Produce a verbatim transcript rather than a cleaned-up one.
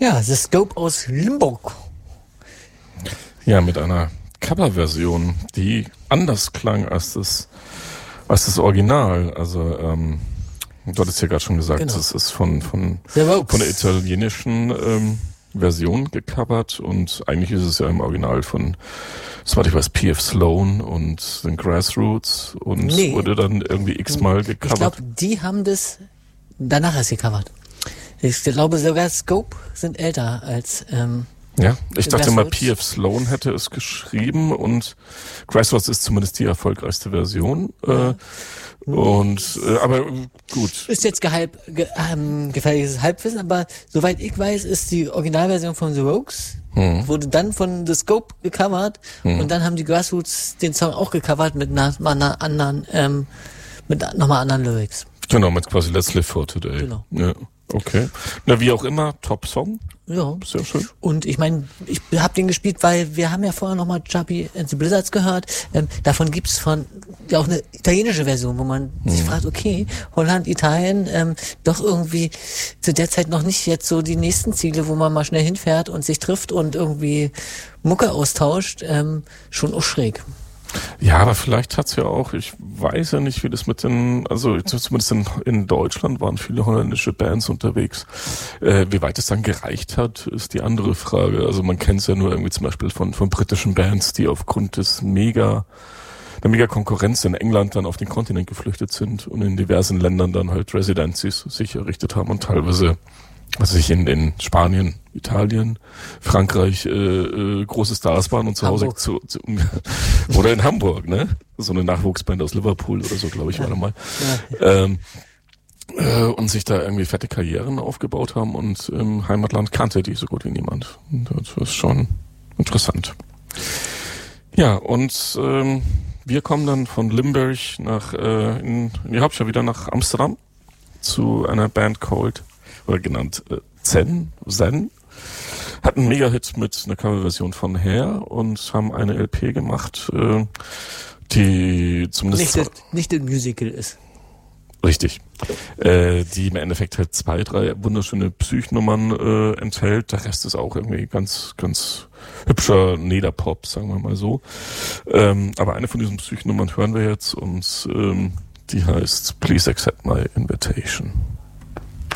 Ja, The Scope aus Limburg. Ja, mit einer Coverversion, die anders klang als das, als das Original. Also, ähm, du hattest ja gerade schon gesagt, Genau. das ist von, von, The Rogues. von der italienischen ähm, Version gecovert und eigentlich ist es ja im Original von, soweit ich weiß, P F Sloan und den Grassroots und Nee. wurde dann irgendwie x-mal gecovert. Ich glaube, die haben das danach erst gecovert. Ich glaube sogar Scope sind älter als ähm, Ja, ich dachte mal, Grassroots. P F Sloan hätte es geschrieben und Grassroots ist zumindest die erfolgreichste Version. Äh, und äh, aber gut. Ist jetzt gehalb, ge, ähm, gefährliches Halbwissen, aber soweit ich weiß, ist die Originalversion von The Rogues, Hm. wurde dann von The Scope gecovert Hm. und dann haben die Grassroots den Song auch gecovert mit einer, einer anderen, ähm, mit nochmal anderen Lyrics. Genau, mit quasi Let's Live for Today. Genau. Ja, okay. Na, wie auch immer, Top-Song. Ja. Sehr schön. Und ich meine, ich habe den gespielt, weil wir haben ja vorher nochmal Chubby and the Blizzards gehört. Ähm, davon gibt's von ja auch eine italienische Version, wo man Mhm. sich fragt, okay, Holland, Italien, ähm, doch irgendwie zu der Zeit noch nicht jetzt so die nächsten Ziele, wo man mal schnell hinfährt und sich trifft und irgendwie Mucke austauscht, ähm, schon auch schräg. Ja, aber vielleicht hat's ja auch, ich weiß ja nicht, wie das mit den, also zumindest in, in Deutschland waren viele holländische Bands unterwegs. Äh, wie weit es dann gereicht hat, ist die andere Frage. Also man kennt es ja nur irgendwie zum Beispiel von, von britischen Bands, die aufgrund des mega, der mega Konkurrenz in England dann auf den Kontinent geflüchtet sind und in diversen Ländern dann halt Residencies sich errichtet haben und teilweise, was weiß ich, in, in Spanien, Italien, Frankreich äh, äh, große Stars waren und zu Hause Hamburg. zu, zu oder in Hamburg, ne? So eine Nachwuchsband aus Liverpool oder so, glaube ich, Ja. war da mal. Ja. Ähm, äh, und sich da irgendwie fette Karrieren aufgebaut haben und im Heimatland kannte die so gut wie niemand. Und das ist schon interessant. Ja, und ähm, wir kommen dann von Limburg nach äh, in, in die Hauptstadt wieder nach Amsterdam zu einer Band called oder genannt äh, Zen, Zen. Hatten einen Mega-Hit mit einer Coverversion von Hair und haben eine L P gemacht, äh, die zumindest... Nicht, das, nicht ein Musical ist. Richtig. Äh, die im Endeffekt halt zwei, drei wunderschöne Psychnummern äh, enthält. Der Rest ist auch irgendwie ganz, ganz hübscher Nederpop, sagen wir mal so. Ähm, aber eine von diesen Psychnummern hören wir jetzt und ähm, die heißt Please Accept My Invitation.